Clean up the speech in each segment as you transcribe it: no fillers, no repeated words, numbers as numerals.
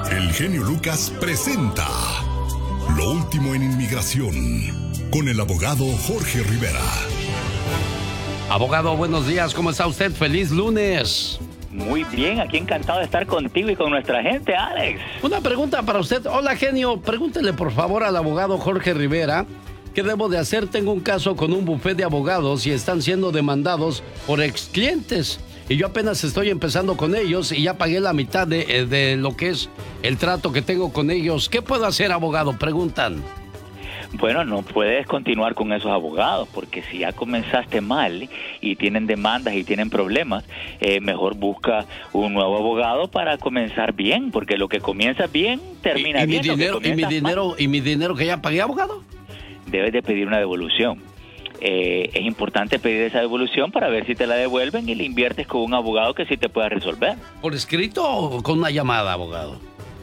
El genio Lucas presenta Lo último en inmigración con el abogado Jorge Rivera. Abogado, buenos días, ¿cómo está usted? ¡Feliz lunes! Muy bien, aquí encantado de estar contigo y con nuestra gente, Alex. Una pregunta para usted. Hola, genio, pregúntele por favor al abogado Jorge Rivera qué debo de hacer. Tengo un caso con un bufete de abogados y están siendo demandados por ex clientes. Y yo apenas estoy empezando con ellos y ya pagué la mitad de lo que es el trato que tengo con ellos. ¿Qué puedo hacer, abogado? Preguntan. Bueno, no puedes continuar con esos abogados, porque si ya comenzaste mal y tienen demandas y tienen problemas, mejor busca un nuevo abogado para comenzar bien, porque lo que comienza bien termina bien. ¿Y mi dinero que ya pagué, abogado? Debes de pedir una devolución. Es importante pedir esa devolución para ver si te la devuelven y le inviertes con un abogado que sí te pueda resolver. ¿Por escrito o con una llamada, abogado?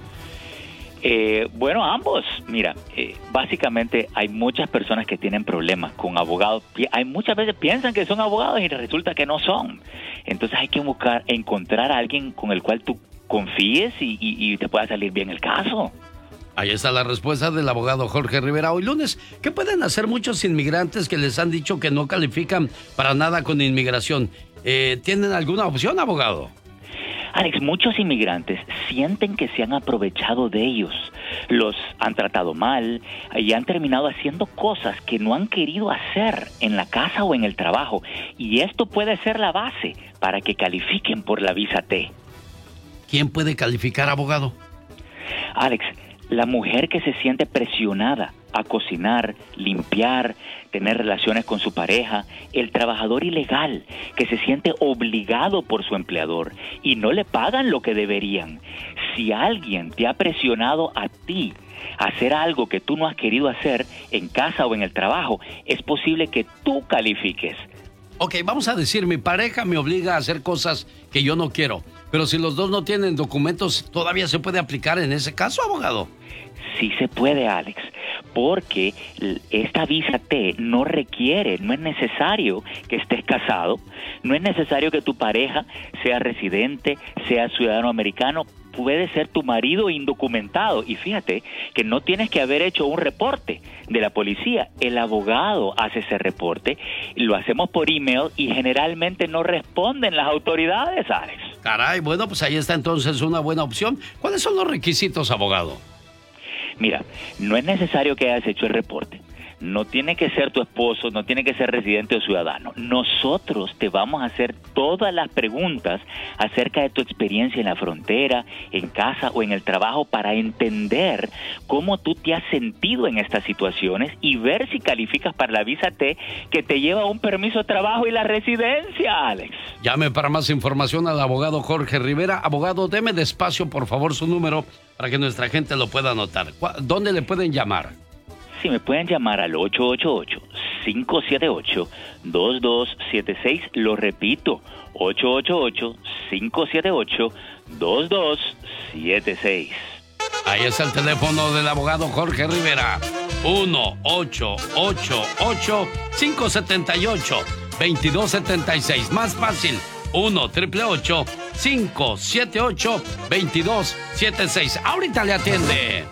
Bueno, ambos. Mira, básicamente hay muchas personas que tienen problemas con abogados. Hay muchas veces piensan que son abogados y resulta que no son. Entonces hay que encontrar a alguien con el cual tú confíes y te pueda salir bien el caso. Ahí está la respuesta del abogado Jorge Rivera. Hoy lunes, ¿qué pueden hacer muchos inmigrantes que les han dicho que no califican para nada con inmigración? ¿Tienen alguna opción, abogado? Alex, muchos inmigrantes sienten que se han aprovechado de ellos, los han tratado mal y han terminado haciendo cosas que no han querido hacer en la casa o en el trabajo. Y esto puede ser la base para que califiquen por la visa T. ¿Quién puede calificar, abogado? Alex, la mujer que se siente presionada a cocinar, limpiar, tener relaciones con su pareja, el trabajador ilegal que se siente obligado por su empleador y no le pagan lo que deberían. Si alguien te ha presionado a ti a hacer algo que tú no has querido hacer en casa o en el trabajo, es posible que tú califiques. Ok, vamos a decir, mi pareja me obliga a hacer cosas que yo no quiero, pero si los dos no tienen documentos, ¿todavía se puede aplicar en ese caso, abogado? Sí se puede, Alex, porque esta visa T no es necesario que estés casado, no es necesario que tu pareja sea residente, sea ciudadano americano, puede ser tu marido indocumentado. Y fíjate que no tienes que haber hecho un reporte de la policía, el abogado hace ese reporte, lo hacemos por email y generalmente no responden las autoridades, Alex. Caray, bueno, pues ahí está entonces una buena opción. ¿Cuáles son los requisitos, abogado? Mira, no es necesario que hayas hecho el reporte. No tiene que ser tu esposo, no tiene que ser residente o ciudadano. Nosotros te vamos a hacer todas las preguntas acerca de tu experiencia en la frontera, en casa o en el trabajo para entender cómo tú te has sentido en estas situaciones y ver si calificas para la visa T que te lleva a un permiso de trabajo y la residencia, Alex. Llame para más información al abogado Jorge Rivera. Abogado, deme despacio, por favor, su número para que nuestra gente lo pueda anotar. ¿Dónde le pueden llamar? Sí, me pueden llamar al 888-578-2276. Lo repito, 888-578-2276. Ahí está el teléfono del abogado Jorge Rivera. 1-888-578-2276. Más fácil, 1-888-578-2276. Ahorita le atiende.